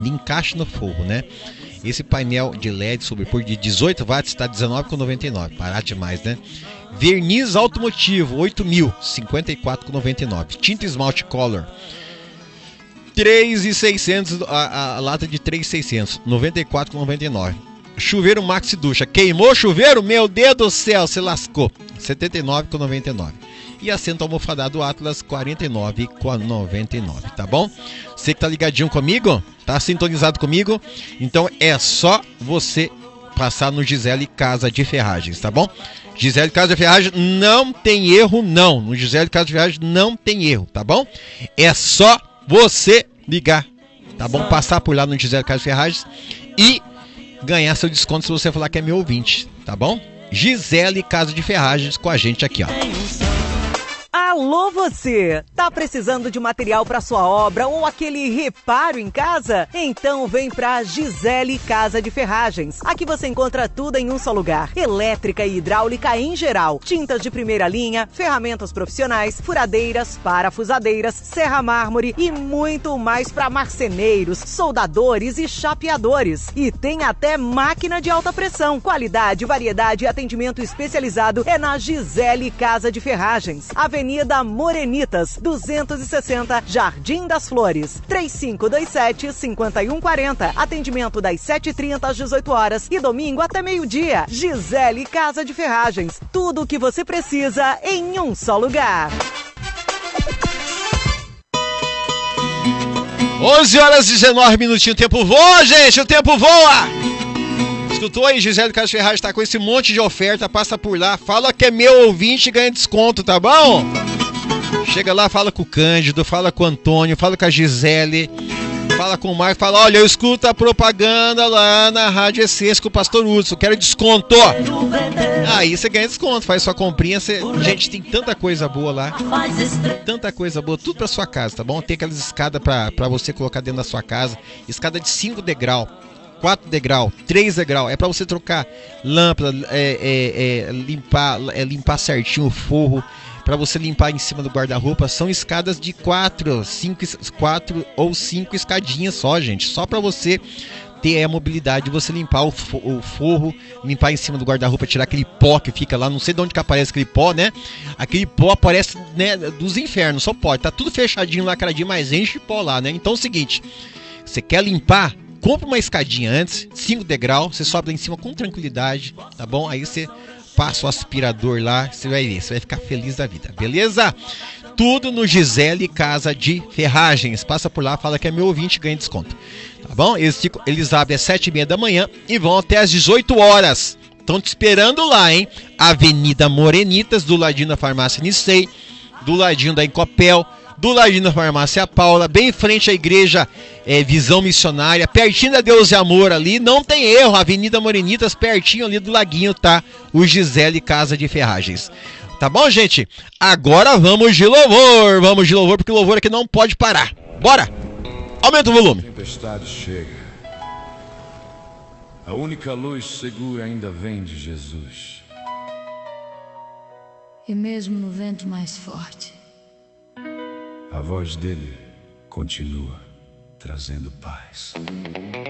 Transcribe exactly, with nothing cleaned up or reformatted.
encaixe no forro, né? Esse painel de L E D sobrepor de dezoito watts está dezenove reais e noventa e nove centavos. Barato demais, né? Verniz automotivo, oito mil, cinquenta e quatro reais e noventa e nove centavos. Tinta esmalte color, três mil e seiscentos reais, a, a lata de três mil e seiscentos, noventa e quatro reais e noventa e nove centavos. Chuveiro Maxi Ducha, queimou o chuveiro? Meu Deus do céu, se lascou. setenta e nove reais e noventa e nove centavos. E assento almofadado Atlas, quarenta e nove reais e noventa e nove centavos, tá bom? Você que tá ligadinho comigo, tá sintonizado comigo, então é só você passar no Gisele Casa de Ferragens, tá bom? Gisele Casa de Ferragens não tem erro, não. No Gisele Casa de Ferragens não tem erro, tá bom? É só você ligar, tá bom? Passar por lá no Gisele Casa de Ferragens e ganhar seu desconto se você falar que é meu ouvinte, tá bom? Gisele Casa de Ferragens com a gente aqui, ó. Alô você! Tá precisando de material para sua obra ou aquele reparo em casa? Então vem pra Gisele Casa de Ferragens. Aqui você encontra tudo em um só lugar. Elétrica e hidráulica em geral. Tintas de primeira linha, ferramentas profissionais, furadeiras, parafusadeiras, serra mármore e muito mais para marceneiros, soldadores e chapeadores. E tem até máquina de alta pressão. Qualidade, variedade e atendimento especializado é na Gisele Casa de Ferragens. Avenida Morenitas, duzentos e sessenta, Jardim das Flores. três cinco dois sete, cinco um quatro zero. Atendimento das sete e trinta às dezoito horas e domingo até meio-dia. Gisele Casa de Ferragens. Tudo o que você precisa em um só lugar. onze horas e dezenove minutinhos. O tempo voa, gente. O tempo voa. Escutou aí? Gisele Casa de Ferragens tá com esse monte de oferta. Passa por lá. Fala que é meu ouvinte e ganha desconto, tá bom? Chega lá, fala com o Cândido, fala com o Antônio, fala com a Gisele, fala com o Marco, fala, olha, eu escuto a propaganda lá na Rádio Essência com o Pastor Hudson, quero desconto. Aí você ganha desconto, faz sua comprinha. Você... Gente, tem tanta coisa boa lá, tanta coisa boa, tudo pra sua casa, tá bom? Tem aquelas escadas pra, pra você colocar dentro da sua casa, escada de cinco degraus, quatro degraus, três degraus, é pra você trocar lâmpada, é, é, é, limpar, é, limpar certinho o forro, para você limpar em cima do guarda-roupa. São escadas de quatro, cinco, quatro ou cinco escadinhas só, gente. Só para você ter a mobilidade de você limpar o forro, limpar em cima do guarda-roupa, tirar aquele pó que fica lá. Não sei de onde que aparece aquele pó, né? Aquele pó aparece, né, dos infernos, só pode. Tá tudo fechadinho lá, caradinho, mas enche pó lá, né? Então é o seguinte, você quer limpar? Compra uma escadinha antes, cinco degraus, você sobe lá em cima com tranquilidade, tá bom? Aí você passa o aspirador lá, você vai ver, você vai ficar feliz da vida, beleza? Tudo no Gisele Casa de Ferragens. Passa por lá, fala que é meu ouvinte e ganha desconto, tá bom? Eles, ficam, eles abrem às sete e meia da manhã e vão até às dezoito horas. Estão te esperando lá, hein? Avenida Morenitas, do ladinho da Farmácia Nissei, do ladinho da Encopel, do ladinho da Farmácia Paula, bem em frente à igreja é, Visão Missionária, pertinho da Deus e Amor ali, não tem erro, Avenida Morenitas, pertinho ali do laguinho, tá? O Gisele Casa de Ferragens. Tá bom, gente? Agora vamos de louvor, vamos de louvor, porque o louvor aqui não pode parar. Bora! Aumenta o volume. A tempestade chega. A única luz segura ainda vem de Jesus. E mesmo no vento mais forte, a voz dele continua trazendo paz.